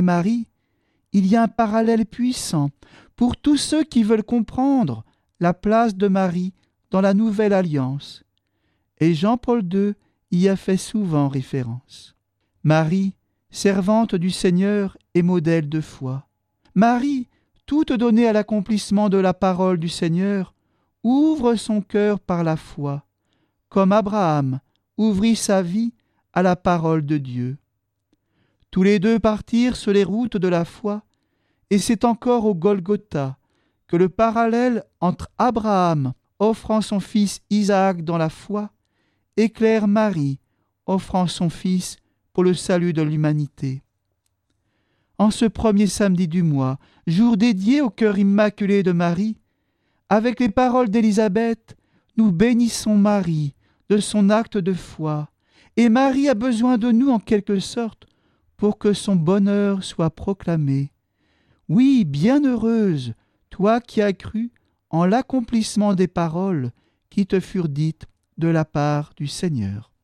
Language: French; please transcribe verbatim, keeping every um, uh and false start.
Marie, il y a un parallèle puissant pour tous ceux qui veulent comprendre la place de Marie dans la Nouvelle Alliance. Et Jean-Paul deux y a fait souvent référence. Marie, servante du Seigneur et modèle de foi. Marie, toute donnée à l'accomplissement de la parole du Seigneur, ouvre son cœur par la foi, comme Abraham ouvrit sa vie à la parole de Dieu. Tous les deux partirent sur les routes de la foi, et c'est encore au Golgotha que le parallèle entre Abraham offrant son fils Isaac dans la foi éclaire Marie offrant son fils pour le salut de l'humanité. En ce premier samedi du mois, jour dédié au cœur immaculé de Marie, avec les paroles d'Élisabeth, nous bénissons Marie de son acte de foi, et Marie a besoin de nous en quelque sorte pour que son bonheur soit proclamé. Oui, bienheureuse, toi qui as cru en l'accomplissement des paroles qui te furent dites de la part du Seigneur.